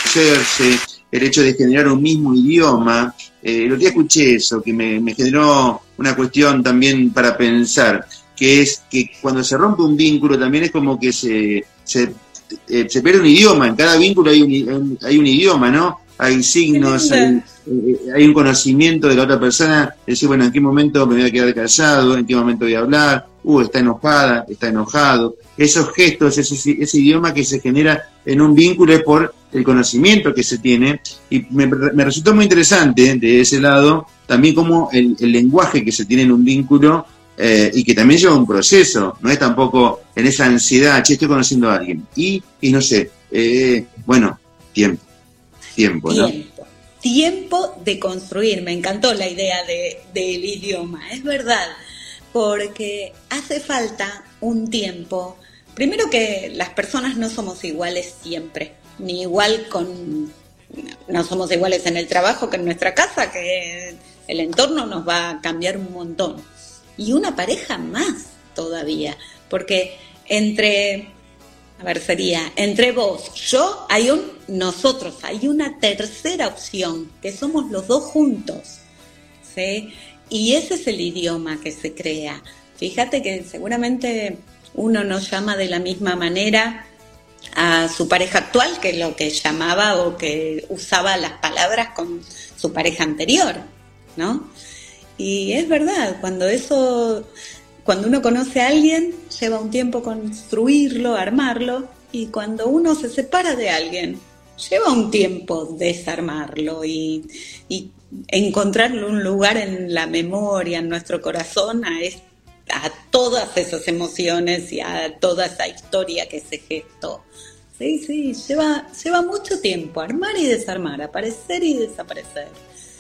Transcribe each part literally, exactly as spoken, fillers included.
conocerse, el hecho de generar un mismo idioma. Eh, el otro día escuché eso, que me, me generó una cuestión también para pensar, que es que cuando se rompe un vínculo también es como que se, se, eh, se pierde un idioma, en cada vínculo hay un, hay un idioma, ¿no? Hay signos, hay, eh, hay un conocimiento de la otra persona, decir, bueno, en qué momento me voy a quedar callado, en qué momento voy a hablar, uh, está enojada, está enojado. Esos gestos, ese, ese idioma que se genera en un vínculo es por el conocimiento que se tiene, y me, me resultó muy interesante de ese lado también como el, el lenguaje que se tiene en un vínculo, eh, y que también lleva un proceso, no es tampoco en esa ansiedad, che, estoy conociendo a alguien, y, y no sé, eh, bueno, tiempo. Tiempo, ¿no? Tiempo. Tiempo de construir. Me encantó la idea de, del idioma, es verdad, porque hace falta un tiempo. Primero que las personas no somos iguales siempre, ni igual con... No somos iguales en el trabajo que en nuestra casa, que el entorno nos va a cambiar un montón. Y una pareja más todavía, porque entre... A ver, sería, entre vos, yo, hay un nosotros, hay una tercera opción, que somos los dos juntos, ¿sí? Y ese es el idioma que se crea. Fíjate que seguramente uno no llama de la misma manera a su pareja actual que lo que llamaba o que usaba las palabras con su pareja anterior, ¿no? Y es verdad, cuando eso... Cuando uno conoce a alguien, lleva un tiempo construirlo, armarlo, y cuando uno se separa de alguien, lleva un tiempo desarmarlo y, y encontrarle un lugar en la memoria, en nuestro corazón, a, es, a todas esas emociones y a toda esa historia que se gestó. Sí, sí, lleva, lleva mucho tiempo, armar y desarmar, aparecer y desaparecer.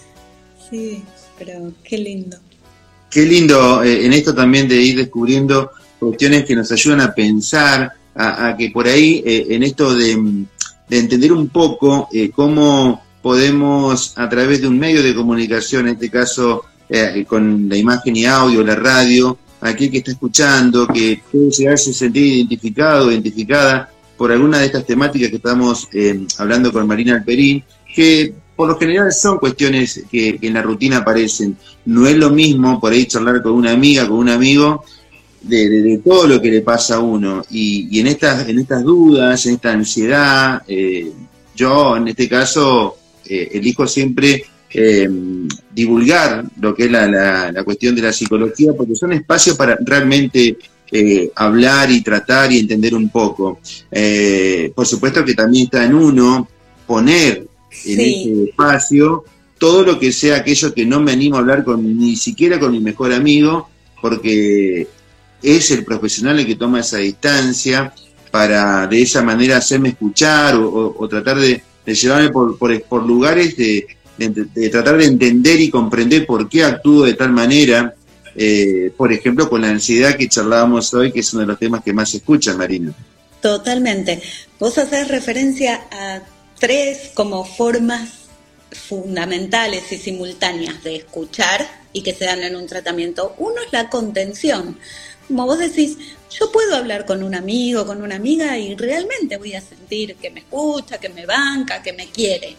Sí, pero qué lindo. Qué lindo eh, en esto también de ir descubriendo cuestiones que nos ayudan a pensar, a, a que por ahí, eh, en esto de, de entender un poco eh, cómo podemos, a través de un medio de comunicación, en este caso eh, con la imagen y audio, la radio, aquel que está escuchando, que puede llegarse a sentir identificado, identificada por alguna de estas temáticas que estamos eh, hablando con Marina Alperín, que por lo general son cuestiones que, que en la rutina aparecen. No es lo mismo por ahí charlar con una amiga, con un amigo, de, de, de todo lo que le pasa a uno. Y, y en estas en estas dudas, en esta ansiedad, eh, yo en este caso eh, elijo siempre eh, divulgar lo que es la, la, la cuestión de la psicología, porque son espacios para realmente eh, hablar y tratar y entender un poco. Eh, por supuesto que también está en uno poner en sí. Este espacio todo lo que sea aquello que no me animo a hablar con ni siquiera con mi mejor amigo, porque es el profesional el que toma esa distancia para de esa manera hacerme escuchar o, o, o tratar de, de llevarme por, por, por lugares de, de, de tratar de entender y comprender por qué actúo de tal manera, eh, por ejemplo con la ansiedad que charlábamos hoy, que es uno de los temas que más se escuchan, Marina. Totalmente. Vos hacés referencia a tres como formas fundamentales y simultáneas de escuchar y que se dan en un tratamiento. Uno es la contención. Como vos decís, yo puedo hablar con un amigo, con una amiga y realmente voy a sentir que me escucha, que me banca, que me quiere.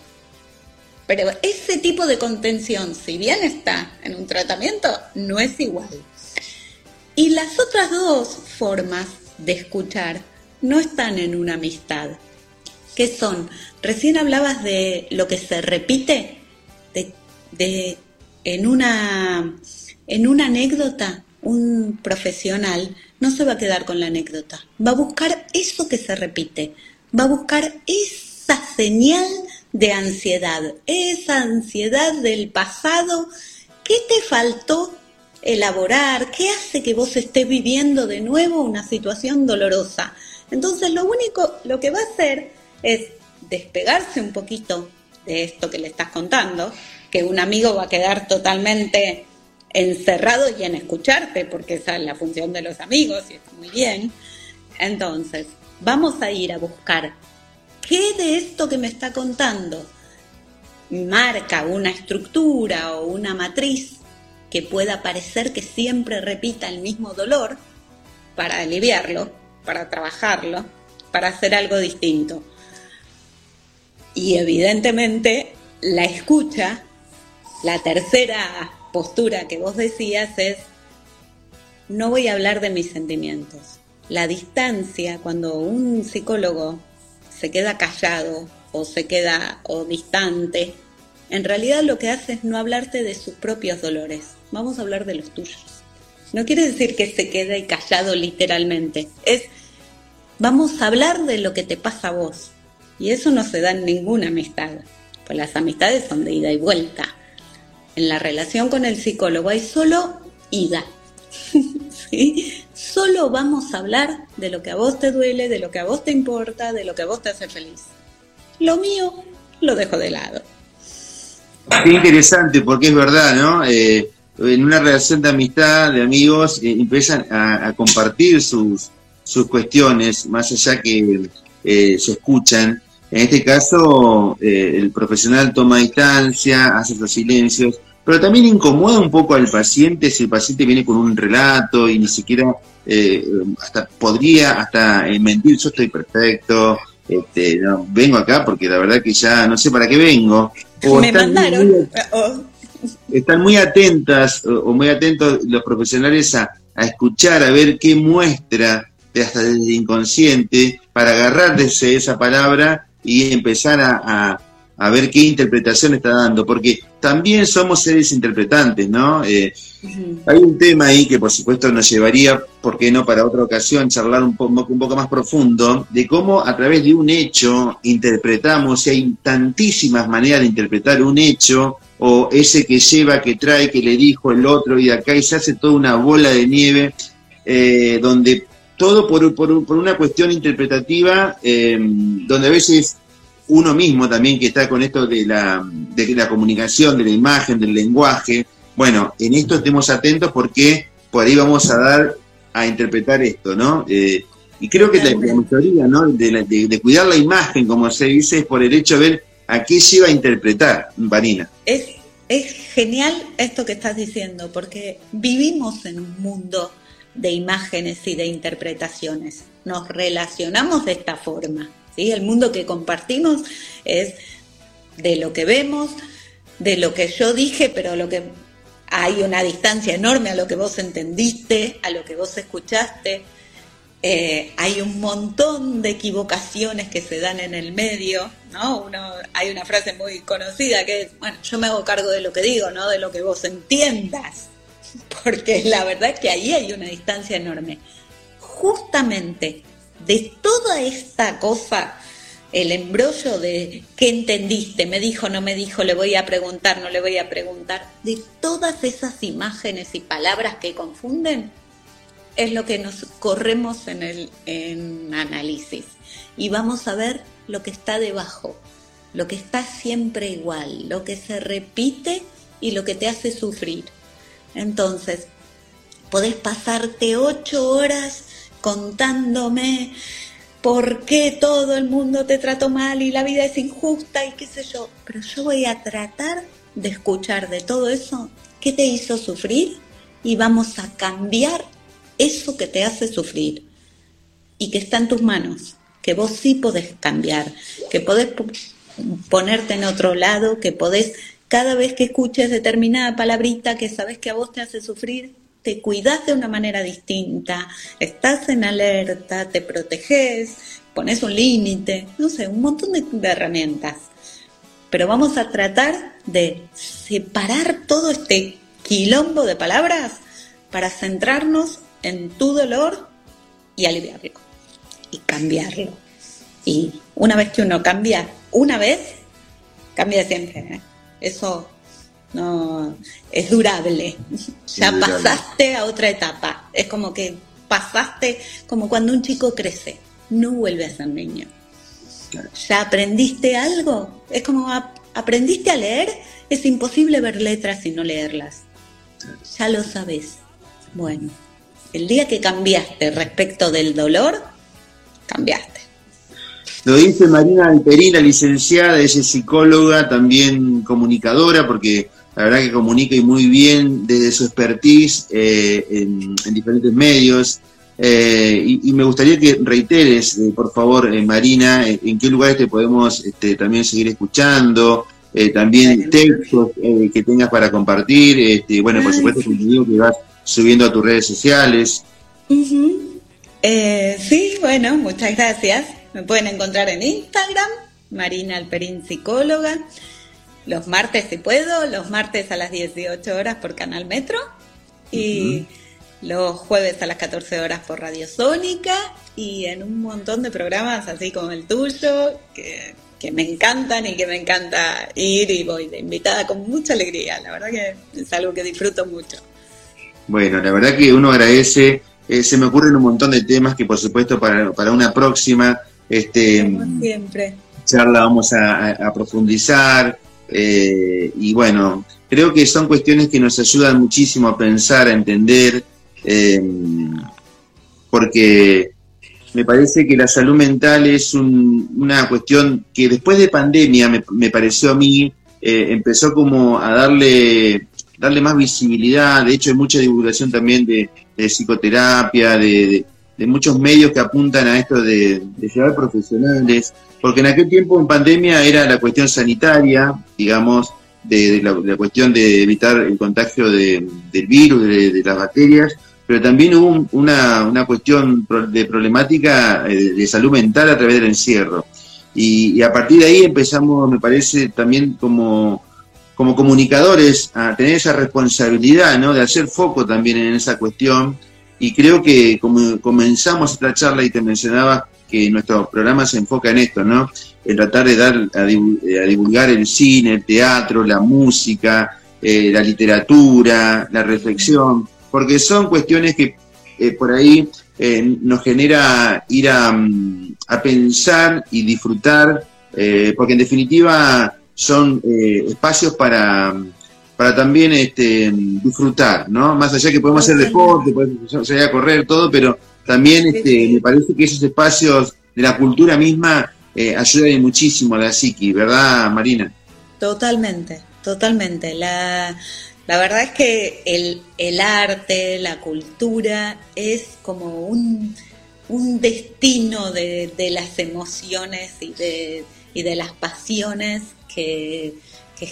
Pero ese tipo de contención, si bien está en un tratamiento, no es igual. Y las otras dos formas de escuchar no están en una amistad. ¿Qué son? Recién hablabas de lo que se repite, de, de, en, una, en una anécdota, un profesional no se va a quedar con la anécdota, va a buscar eso que se repite, va a buscar esa señal de ansiedad, esa ansiedad del pasado, ¿qué te faltó elaborar? ¿Qué hace que vos estés viviendo de nuevo una situación dolorosa? Entonces lo único, lo que va a hacer es despegarse un poquito de esto que le estás contando, que un amigo va a quedar totalmente encerrado y en escucharte, porque esa es la función de los amigos y está muy bien. Entonces, vamos a ir a buscar qué de esto que me está contando marca una estructura o una matriz que pueda parecer que siempre repita el mismo dolor para aliviarlo, para trabajarlo, para hacer algo distinto. Y evidentemente la escucha, la tercera postura que vos decías es, no voy a hablar de mis sentimientos. La distancia, cuando un psicólogo se queda callado o se queda o distante, en realidad lo que hace es no hablarte de sus propios dolores. Vamos a hablar de los tuyos. No quiere decir que se quede callado literalmente. Es, vamos a hablar de lo que te pasa a vos. Y eso no se da en ninguna amistad. Pues las amistades son de ida y vuelta. En la relación con el psicólogo hay solo ida. ¿Sí? Solo vamos a hablar de lo que a vos te duele, de lo que a vos te importa, de lo que a vos te hace feliz. Lo mío lo dejo de lado. Qué interesante, porque es verdad, ¿no? Eh, en una relación de amistad, de amigos, eh, empiezan a, a compartir sus, sus cuestiones, más allá que eh, se escuchan. En este caso, eh, el profesional toma distancia, hace los silencios, pero también incomoda un poco al paciente si el paciente viene con un relato y ni siquiera eh, hasta podría hasta eh, mentir, yo estoy perfecto, este, no, vengo acá porque la verdad que ya no sé para qué vengo. O me mandaron. Muy, oh. Están muy atentas o, o muy atentos los profesionales a, a escuchar, a ver qué muestra de hasta desde inconsciente para agarrar desde esa palabra y empezar a, a, a ver qué interpretación está dando, porque también somos seres interpretantes, ¿no? Eh, uh-huh. Hay un tema ahí que por supuesto nos llevaría, ¿por qué no?, para otra ocasión, charlar un poco, un poco más profundo, de cómo a través de un hecho interpretamos, y hay tantísimas maneras de interpretar un hecho, o ese que lleva, que trae, que le dijo el otro, y de acá, y se hace toda una bola de nieve, eh, donde todo por, por, por una cuestión interpretativa, eh, donde a veces uno mismo también que está con esto de la, de la comunicación, de la imagen, del lenguaje, bueno, en esto estemos atentos porque por ahí vamos a dar a interpretar esto, ¿no? Eh, y creo que la, la mayoría, ¿no?, de, la, de, de cuidar la imagen, como se dice, es por el hecho de ver a qué lleva a interpretar, Vanina. Es, es genial esto que estás diciendo, porque vivimos en un mundo de imágenes y de interpretaciones. Nos relacionamos de esta forma, ¿sí? El mundo que compartimos es de lo que vemos, de lo que yo dije, pero lo que hay una distancia enorme a lo que vos entendiste, a lo que vos escuchaste. Eh, hay un montón de equivocaciones que se dan en el medio, ¿no? Uno, hay una frase muy conocida que es, bueno, yo me hago cargo de lo que digo, no de lo que vos entiendas, porque la verdad es que ahí hay una distancia enorme. Justamente de toda esta cosa, el embrollo de qué entendiste, me dijo, no me dijo, le voy a preguntar, no le voy a preguntar, de todas esas imágenes y palabras que confunden, es lo que nos corremos en el en análisis. Y vamos a ver lo que está debajo, lo que está siempre igual, lo que se repite y lo que te hace sufrir. Entonces, podés pasarte ocho horas contándome por qué todo el mundo te trató mal y la vida es injusta y qué sé yo, pero yo voy a tratar de escuchar de todo eso qué te hizo sufrir y vamos a cambiar eso que te hace sufrir y que está en tus manos, que vos sí podés cambiar, que podés ponerte en otro lado, que podés, cada vez que escuches determinada palabrita que sabes que a vos te hace sufrir, te cuidás de una manera distinta, estás en alerta, te protegés, pones un límite, no sé, un montón de, de herramientas. Pero vamos a tratar de separar todo este quilombo de palabras para centrarnos en tu dolor y aliviarlo y cambiarlo. Y una vez que uno cambia, una vez, cambia siempre, ¿eh? Eso no es durable. Ya pasaste a otra etapa. Es como que pasaste, como cuando un chico crece, no vuelve a ser niño. Ya aprendiste algo. Es como a, aprendiste a leer. Es imposible ver letras y no leerlas. Ya lo sabes. Bueno, el día que cambiaste respecto del dolor, cambiaste. Lo dice Marina Alperina, licenciada, ella es psicóloga, también comunicadora, porque la verdad que comunica y muy bien desde su expertise eh, en, en diferentes medios. Eh, y, y me gustaría que reiteres, eh, por favor, eh, Marina, eh, en qué lugares te podemos este, también seguir escuchando, eh, también textos eh, que tengas para compartir, este, bueno, por supuesto, contenido que vas subiendo a tus redes sociales. Uh-huh. eh, sí, bueno, muchas gracias. Me pueden encontrar en Instagram, Marina Alperín Psicóloga, los martes si puedo, los martes a las dieciocho horas por Canal Metro, y... Uh-huh. Los jueves a las catorce horas por Radio Sónica, y en un montón de programas así como el tuyo, que, que me encantan y que me encanta ir, y voy de invitada con mucha alegría. La verdad que es algo que disfruto mucho. Bueno, la verdad que uno agradece, eh, se me ocurren un montón de temas que por supuesto para, para una próxima este, como siempre. charla vamos a, a, a profundizar, eh, y bueno, creo que son cuestiones que nos ayudan muchísimo a pensar, a entender. Eh, porque me parece que la salud mental es un, una cuestión que después de pandemia me, me pareció a mí eh, empezó como a darle darle más visibilidad. De hecho hay mucha divulgación también de, de psicoterapia, de, de, de muchos medios que apuntan a esto de, de llevar profesionales, porque en aquel tiempo en pandemia era la cuestión sanitaria, digamos, de, de, la, de la cuestión de evitar el contagio de, del virus, de, de las bacterias, pero también hubo un, una, una cuestión de problemática de, de salud mental a través del encierro. Y, y a partir de ahí empezamos, me parece, también como, como comunicadores a tener esa responsabilidad, ¿no?, de hacer foco también en esa cuestión. Y creo que como comenzamos esta charla y te mencionaba que nuestro programa se enfoca en esto, ¿no?, en tratar de dar a divulgar el cine, el teatro, la música, eh, la literatura, la reflexión, porque son cuestiones que eh, por ahí eh, nos genera ir a, a pensar y disfrutar, eh, porque en definitiva son eh, espacios para, para también este, disfrutar, ¿no? Más allá que podemos hacer deporte, podemos salir a correr, todo, pero también este, me parece que esos espacios de la cultura misma eh, ayudan muchísimo a la psiqui, ¿verdad, Marina? Totalmente, totalmente. La... La verdad es que el, el arte, la cultura, es como un, un destino de, de las emociones y de, y de las pasiones que, que...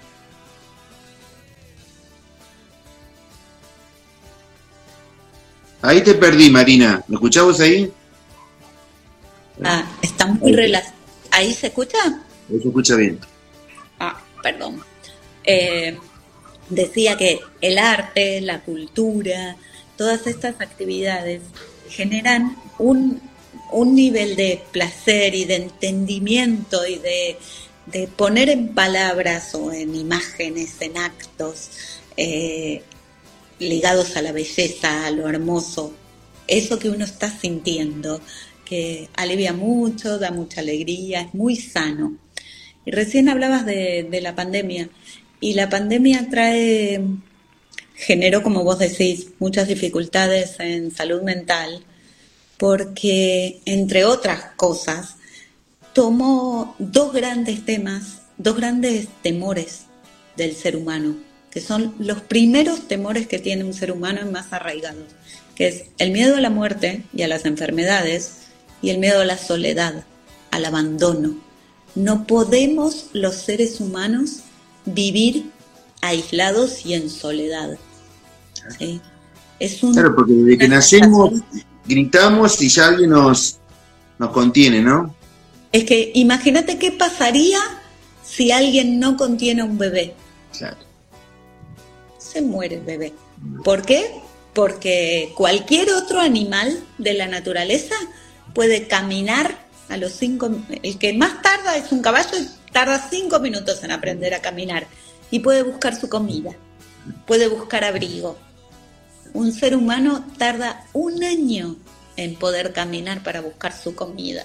Ahí te perdí, Marina. ¿Me escuchamos ahí? Ah, está muy relacionado. ¿Ahí se escucha? Ahí se escucha bien. Ah, perdón. Eh... Decía que el arte, la cultura, todas estas actividades generan un, un nivel de placer y de entendimiento y de, de poner en palabras o en imágenes, en actos eh, ligados a la belleza, a lo hermoso, eso que uno está sintiendo, que alivia mucho, da mucha alegría, es muy sano. Y recién hablabas de, de la pandemia. Y la pandemia trae, generó, como vos decís, muchas dificultades en salud mental, porque, entre otras cosas, tomó dos grandes temas, dos grandes temores del ser humano, que son los primeros temores que tiene un ser humano y más arraigados, que es el miedo a la muerte y a las enfermedades, y el miedo a la soledad, al abandono. No podemos los seres humanos vivir aislados y en soledad. ¿Sí? Es un, claro, porque desde que nacemos gritamos y ya alguien nos, nos contiene, ¿no? Es que imagínate qué pasaría si alguien no contiene a un bebé. Claro. Se muere el bebé. ¿Por qué? Porque cualquier otro animal de la naturaleza puede caminar a los cinco... El que más tarda es un caballo y tarda cinco minutos en aprender a caminar y puede buscar su comida, puede buscar abrigo. Un ser humano tarda un año en poder caminar para buscar su comida.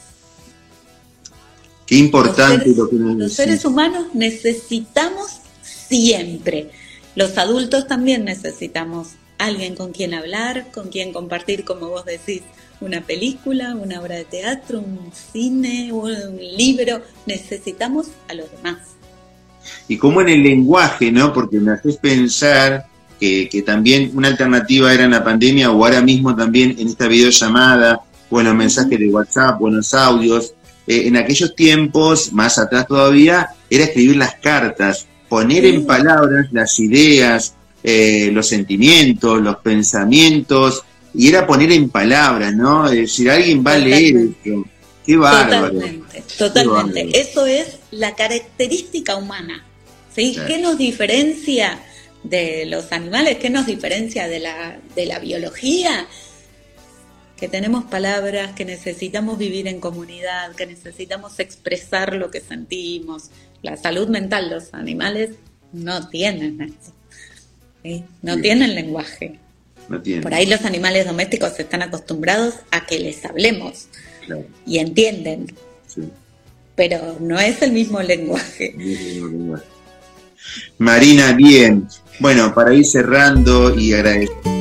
Qué importante los seres, lo que nos Los seres humanos necesitamos siempre. Los adultos también necesitamos alguien con quien hablar, con quien compartir, como vos decís, una película, una obra de teatro, un cine, un libro. Necesitamos a los demás. Y como en el lenguaje, ¿no? Porque me haces pensar que, que también una alternativa era en la pandemia o ahora mismo también en esta videollamada o en los mensajes de WhatsApp o en los audios. Eh, en aquellos tiempos, más atrás todavía, era escribir las cartas, poner en palabras las ideas, eh, los sentimientos, los pensamientos, y era poner en palabras, ¿no? Es decir, alguien va a leer esto. ¡Qué bárbaro! Totalmente, totalmente. Qué bárbaro. Eso es la característica humana, ¿sí? Claro. ¿Qué nos diferencia de los animales? ¿Qué nos diferencia de la, de la biología? Que tenemos palabras, que necesitamos vivir en comunidad, que necesitamos expresar lo que sentimos. La salud mental, los animales no tienen eso, ¿sí? No sí. tienen lenguaje. No tienen. Por ahí los animales domésticos están acostumbrados a que les hablemos, claro, y entienden, sí, pero no es el mismo lenguaje. No es el mismo lenguaje. Marina, bien. Bueno, para ir cerrando y agradecer.